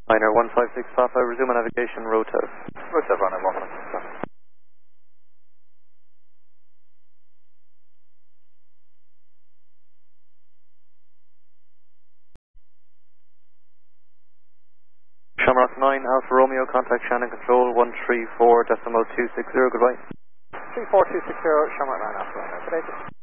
Liner 156 Papa, resume navigation, route. Route running 156. Shamrock 9, Alpha Romeo, contact Shannon Control 134.260, goodbye. 34260, Shamrock 9, Alpha Romeo, good day.